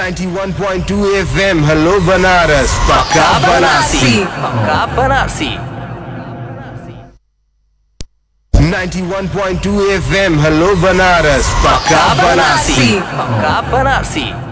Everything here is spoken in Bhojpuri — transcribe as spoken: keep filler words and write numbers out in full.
ninety-one point two F M hello Banaras पक्का बनारसी पक्का Banarasi ninety-one point two F M hello Banaras पक्का बनारसी पक्का बनारसी